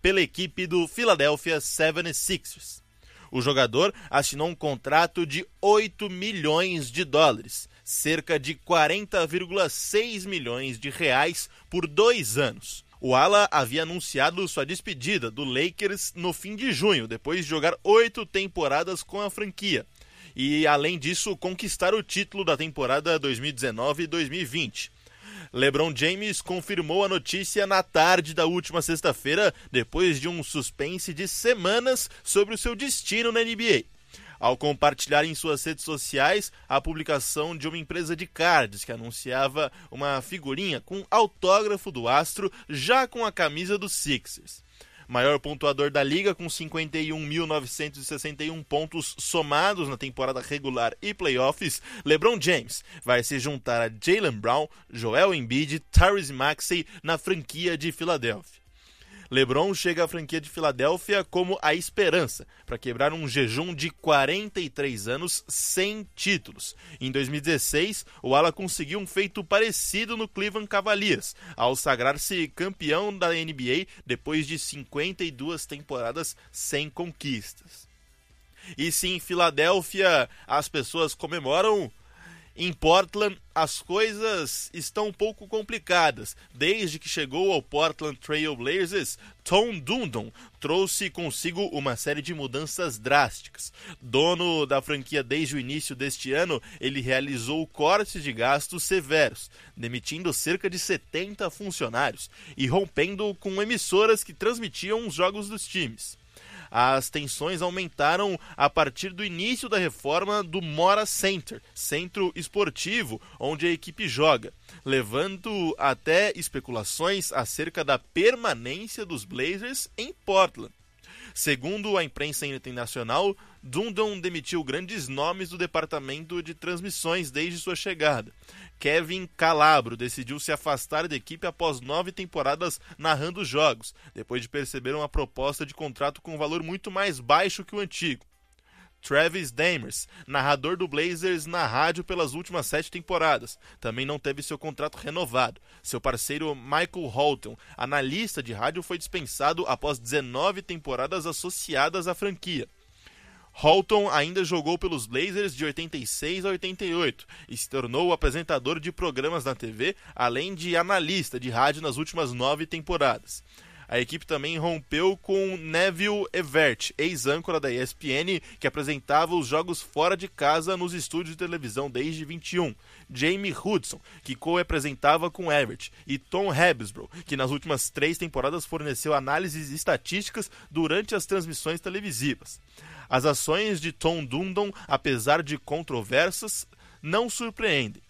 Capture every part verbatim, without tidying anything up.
pela equipe do Philadelphia setenta e seis ers. O jogador assinou um contrato de oito milhões de dólares, cerca de quarenta vírgula seis milhões de reais por dois anos. O ala havia anunciado sua despedida do Lakers no fim de junho, depois de jogar oito temporadas com a franquia. E, além disso, conquistar o título da temporada dois mil e dezenove e dois mil e vinte. LeBron James confirmou a notícia na tarde da última sexta-feira, depois de um suspense de semanas sobre o seu destino na N B A. Ao compartilhar em suas redes sociais a publicação de uma empresa de cards que anunciava uma figurinha com autógrafo do astro já com a camisa dos Sixers. Maior pontuador da liga com cinquenta e um mil novecentos e sessenta e um pontos somados na temporada regular e playoffs, LeBron James vai se juntar a Jaylen Brown, Joel Embiid e Tyrese Maxey na franquia de Filadélfia. LeBron chega à franquia de Filadélfia como a esperança para quebrar um jejum de quarenta e três anos sem títulos. Em dois mil e dezesseis, o ala conseguiu um feito parecido no Cleveland Cavaliers, ao sagrar-se campeão da N B A depois de cinquenta e duas temporadas sem conquistas. E se em Filadélfia as pessoas comemoram, em Portland, as coisas estão um pouco complicadas. Desde que chegou ao Portland Trail Blazers, Tom Dundon trouxe consigo uma série de mudanças drásticas. Dono da franquia desde o início deste ano, ele realizou cortes de gastos severos, demitindo cerca de setenta funcionários e rompendo com emissoras que transmitiam os jogos dos times. As tensões aumentaram a partir do início da reforma do Mora Center, centro esportivo onde a equipe joga, levando até especulações acerca da permanência dos Blazers em Portland. Segundo a imprensa internacional, Dundon demitiu grandes nomes do departamento de transmissões desde sua chegada. Kevin Calabro decidiu se afastar da equipe após nove temporadas narrando jogos, depois de perceber uma proposta de contrato com um valor muito mais baixo que o antigo. Travis Demers, narrador do Blazers na rádio pelas últimas sete temporadas, também não teve seu contrato renovado. Seu parceiro Michael Holton, analista de rádio, foi dispensado após dezenove temporadas associadas à franquia. Holton ainda jogou pelos Blazers de oitenta e seis a oitenta e oito e se tornou apresentador de programas na T V, além de analista de rádio nas últimas nove temporadas. A equipe também rompeu com Neville Evert, ex-âncora da E S P N, que apresentava os jogos fora de casa nos estúdios de televisão desde vinte e um, Jamie Hudson, que co-apresentava com Evert, e Tom Habsbrough, que nas últimas três temporadas forneceu análises estatísticas durante as transmissões televisivas. As ações de Tom Dundon, apesar de controversas, não surpreendem.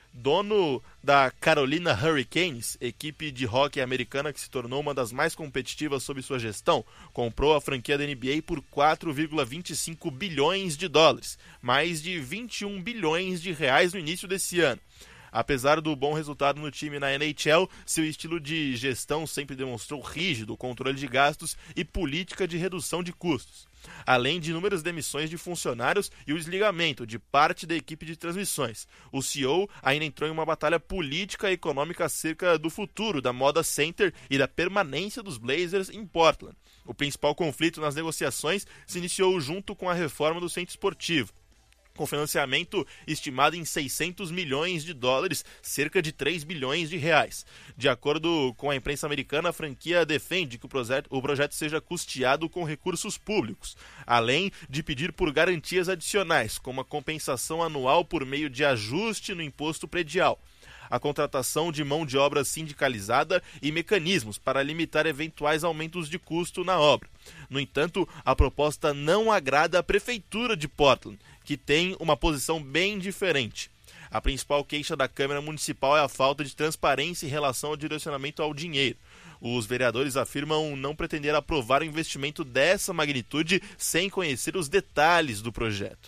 Dono da Carolina Hurricanes, equipe de hóquei americana que se tornou uma das mais competitivas sob sua gestão, comprou a franquia da N B A por quatro vírgula vinte e cinco bilhões de dólares, mais de vinte e um bilhões de reais no início desse ano. Apesar do bom resultado no time na N H L, seu estilo de gestão sempre demonstrou rígido controle de gastos e política de redução de custos, além de inúmeras demissões de funcionários e o desligamento de parte da equipe de transmissões. O C E O ainda entrou em uma batalha política e econômica acerca do futuro da Moda Center e da permanência dos Blazers em Portland. O principal conflito nas negociações se iniciou junto com a reforma do centro esportivo, com financiamento estimado em seiscentos milhões de dólares, cerca de três bilhões de reais. De acordo com a imprensa americana, a franquia defende que o projeto, o projeto seja custeado com recursos públicos, além de pedir por garantias adicionais, como a compensação anual por meio de ajuste no imposto predial, a contratação de mão de obra sindicalizada e mecanismos para limitar eventuais aumentos de custo na obra. No entanto, a proposta não agrada à prefeitura de Portland, que tem uma posição bem diferente. A principal queixa da Câmara Municipal é a falta de transparência em relação ao direcionamento ao dinheiro. Os vereadores afirmam não pretender aprovar um investimento dessa magnitude sem conhecer os detalhes do projeto.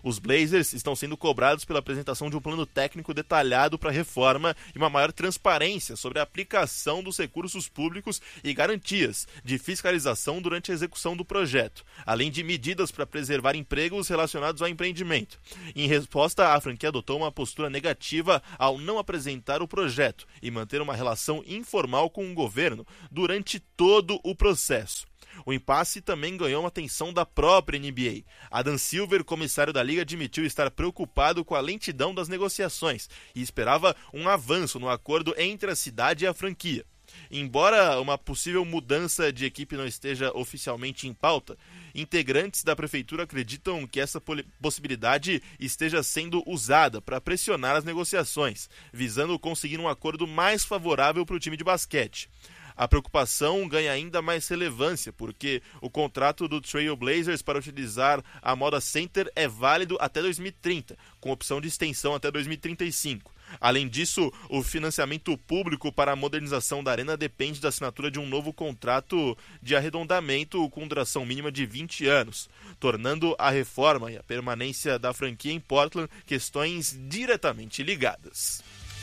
Os Blazers estão sendo cobrados pela apresentação de um plano técnico detalhado para a reforma e uma maior transparência sobre a aplicação dos recursos públicos e garantias de fiscalização durante a execução do projeto, além de medidas para preservar empregos relacionados ao empreendimento. Em resposta, a franquia adotou uma postura negativa ao não apresentar o projeto e manter uma relação informal com o governo durante todo o processo. O impasse também ganhou uma atenção da própria N B A. Adam Silver, comissário da liga, admitiu estar preocupado com a lentidão das negociações e esperava um avanço no acordo entre a cidade e a franquia. Embora uma possível mudança de equipe não esteja oficialmente em pauta, integrantes da prefeitura acreditam que essa possibilidade esteja sendo usada para pressionar as negociações, visando conseguir um acordo mais favorável para o time de basquete. A preocupação ganha ainda mais relevância, porque o contrato do Trail Blazers para utilizar a Moda Center é válido até dois mil e trinta, com opção de extensão até dois mil e trinta e cinco. Além disso, o financiamento público para a modernização da arena depende da assinatura de um novo contrato de arredondamento com duração mínima de vinte anos, tornando a reforma e a permanência da franquia em Portland questões diretamente ligadas.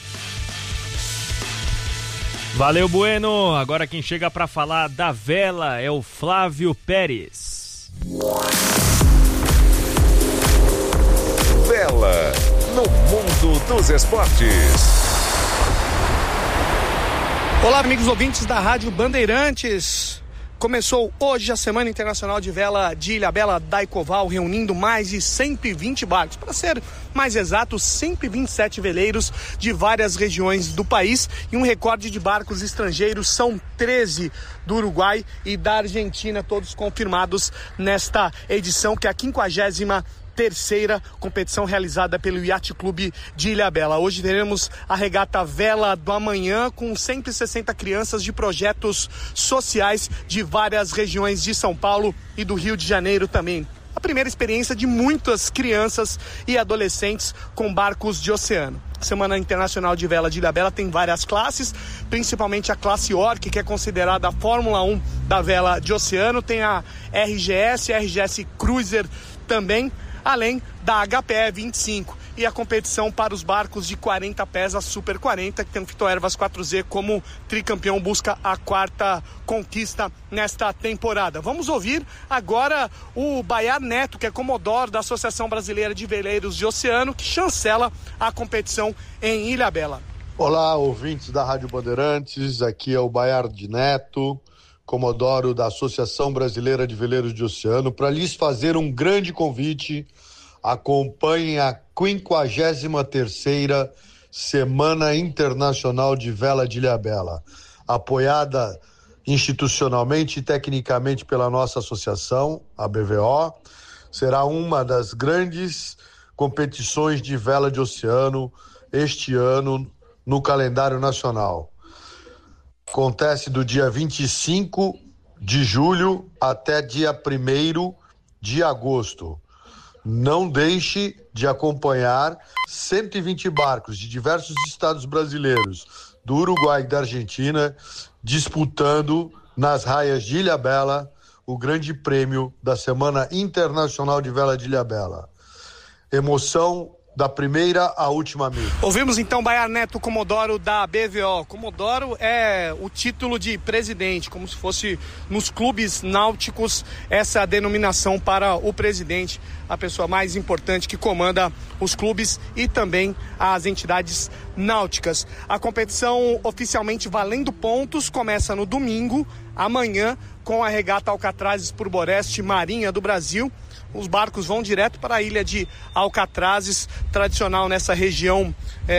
Valeu, Bueno. Agora quem chega para falar da vela é o Flávio Pérez. Vela no mundo dos esportes. Olá, amigos ouvintes da Rádio Bandeirantes. Começou hoje a Semana Internacional de Vela de Ilhabela Daicoval, reunindo mais de cento e vinte barcos. Para ser mais exato, cento e vinte e sete veleiros de várias regiões do país e um recorde de barcos estrangeiros. São treze do Uruguai e da Argentina, todos confirmados nesta edição, que é a quinquagésima terceira competição realizada pelo Yacht Clube de Ilhabela. Hoje teremos a regata Vela do Amanhã com cento e sessenta crianças de projetos sociais de várias regiões de São Paulo e do Rio de Janeiro também. A primeira experiência de muitas crianças e adolescentes com barcos de oceano. A Semana Internacional de Vela de Ilhabela tem várias classes, principalmente a classe Orc, que é considerada a Fórmula um da vela de oceano. Tem a R G S, a R G S Cruiser também, além da H P E vinte e cinco e a competição para os barcos de quarenta pés, a Super quarenta, que tem o Fitoervas quatro Z como tricampeão, busca a quarta conquista nesta temporada. Vamos ouvir agora o Bayar Neto, que é comodoro da Associação Brasileira de Veleiros de Oceano, que chancela a competição em Ilhabela. Olá, ouvintes da Rádio Bandeirantes, aqui é o Bayar Neto, comodoro da Associação Brasileira de Veleiros de Oceano, para lhes fazer um grande convite. Acompanhem a quinquagésima terceira Semana Internacional de Vela de Ilhabela, apoiada institucionalmente e tecnicamente pela nossa associação, a B V O. Será uma das grandes competições de vela de oceano este ano no calendário nacional. Acontece do dia vinte e cinco de julho até dia primeiro de agosto. Não deixe de acompanhar cento e vinte barcos de diversos estados brasileiros, do Uruguai e da Argentina, disputando nas raias de Ilhabela o grande prêmio da Semana Internacional de Vela de Ilhabela. Emoção da primeira à última milha. Ouvimos então Bayar Neto, comodoro da B V O. Comodoro é o título de presidente, como se fosse nos clubes náuticos essa denominação para o presidente, a pessoa mais importante que comanda os clubes e também as entidades náuticas. A competição oficialmente valendo pontos começa no domingo, amanhã, com a regata Alcatrazes por Boreste, Marinha do Brasil. Os barcos vão direto para a ilha de Alcatrazes, tradicional nessa região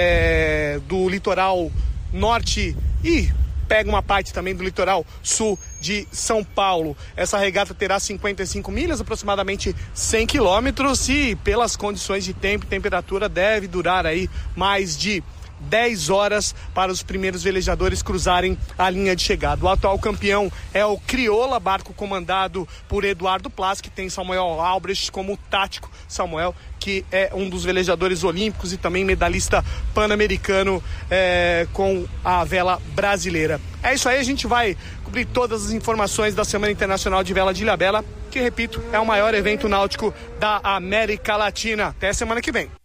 é, do litoral norte e pega uma parte também do litoral sul de São Paulo. Essa regata terá cinquenta e cinco milhas, aproximadamente cem quilômetros, e pelas condições de tempo e temperatura deve durar aí mais de dez horas para os primeiros velejadores cruzarem a linha de chegada. O atual campeão é o Crioula, barco comandado por Eduardo Plas, que tem Samuel Albrecht como tático. Samuel, que é um dos velejadores olímpicos e também medalhista pan-americano é, com a vela brasileira. É isso aí, a gente vai cobrir todas as informações da Semana Internacional de Vela de Ilhabela, que, repito, é o maior evento náutico da América Latina. Até semana que vem.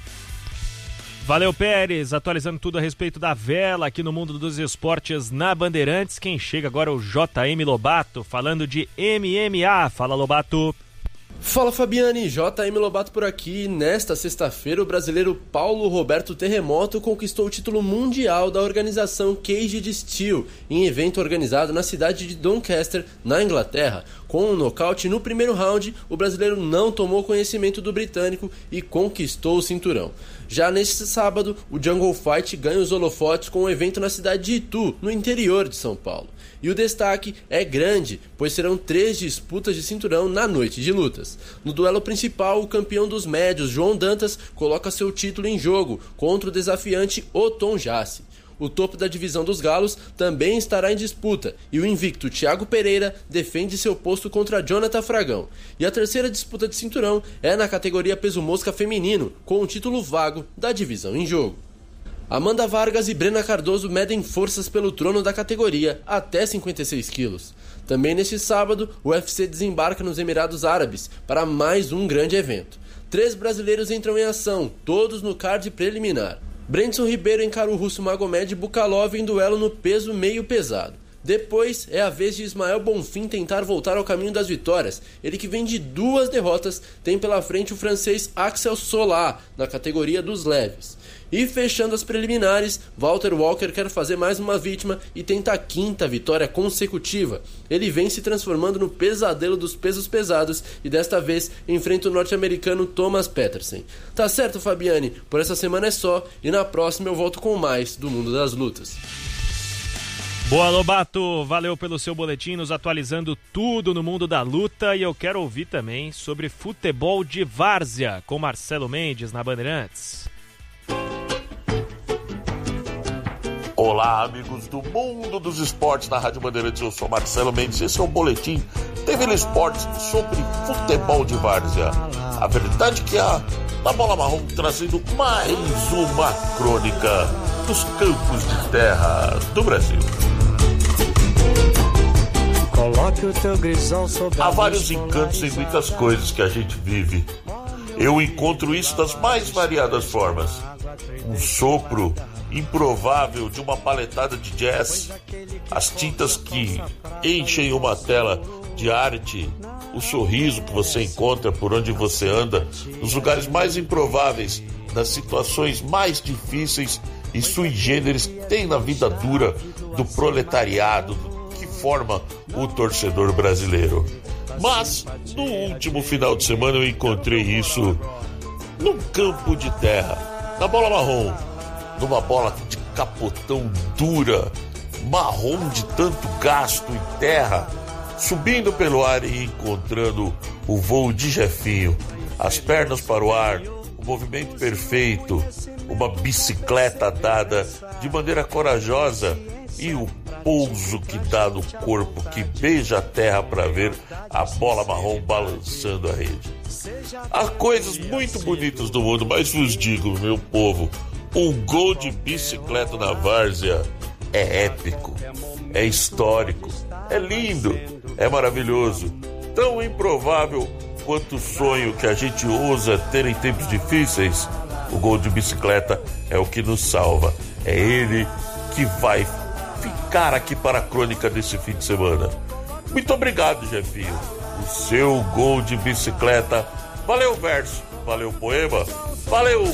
Valeu, Pérez, atualizando tudo a respeito da vela aqui no Mundo dos Esportes na Bandeirantes. Quem chega agora é o J M Lobato, falando de M M A. Fala, Lobato. Fala, Fabiane, J M Lobato por aqui. Nesta sexta-feira, o brasileiro Paulo Roberto Terremoto conquistou o título mundial da organização Caged Steel, em evento organizado na cidade de Doncaster, na Inglaterra. Com um nocaute no primeiro round, o brasileiro não tomou conhecimento do britânico e conquistou o cinturão. Já neste sábado, o Jungle Fight ganha os holofotes com um evento na cidade de Itu, no interior de São Paulo. E o destaque é grande, pois serão três disputas de cinturão na noite de lutas. No duelo principal, o campeão dos médios, João Dantas, coloca seu título em jogo contra o desafiante Oton Jace. O topo da divisão dos galos também estará em disputa e o invicto Thiago Pereira defende seu posto contra Jonathan Fragão. E a terceira disputa de cinturão é na categoria peso mosca feminino, com o título vago da divisão em jogo. Amanda Vargas e Brena Cardoso medem forças pelo trono da categoria até cinquenta e seis quilos. Também neste sábado, o U F C desembarca nos Emirados Árabes para mais um grande evento. Três brasileiros entram em ação, todos no card preliminar. Brandson Ribeiro encara o russo Magomed Bukalov em duelo no peso meio pesado. Depois é a vez de Ismael Bonfim tentar voltar ao caminho das vitórias. Ele que vem de duas derrotas, tem pela frente o francês Axel Solar na categoria dos leves. E fechando as preliminares, Walter Walker quer fazer mais uma vítima e tenta a quinta vitória consecutiva. Ele vem se transformando no pesadelo dos pesos pesados e desta vez enfrenta o norte-americano Thomas Peterson. Tá certo, Fabiane? Por essa semana é só e na próxima eu volto com mais do Mundo das Lutas. Boa, Lobato, valeu pelo seu boletim, nos atualizando tudo no mundo da luta. E eu quero ouvir também sobre futebol de várzea com Marcelo Mendes na Bandeirantes. Olá, amigos do Mundo dos Esportes da Rádio Bandeirantes, eu sou Marcelo Mendes. Esse é o boletim T V Esportes sobre futebol de várzea. A verdade que há na Bola Marrom, trazendo mais uma crônica dos campos de terra do Brasil. Há vários encantos em muitas coisas que a gente vive. Eu encontro isso das mais variadas formas. Um sopro improvável de uma paletada de jazz, as tintas que enchem uma tela de arte, o sorriso que você encontra por onde você anda, nos lugares mais improváveis, nas situações mais difíceis e sui generis que tem na vida dura do proletariado que forma o torcedor brasileiro. Mas, no último final de semana, eu encontrei isso num campo de terra, na Bola Marrom, numa bola de capotão dura, marrom de tanto gasto em terra, subindo pelo ar e encontrando o voo de Jefinho, as pernas para o ar, o movimento perfeito, uma bicicleta dada de maneira corajosa e o pouso que dá no corpo, que beija a terra para ver a bola marrom balançando a rede. Há coisas muito bonitas do mundo, mas vos digo, meu povo, um gol de bicicleta na várzea é épico, é histórico, é lindo, é maravilhoso, tão improvável quanto o sonho que a gente ousa ter em tempos difíceis. O gol de bicicleta é o que nos salva, é ele que vai ficar aqui para a crônica desse fim de semana. Muito obrigado, Jefinho, o seu gol de bicicleta. Valeu o verso, valeu o poema, valeu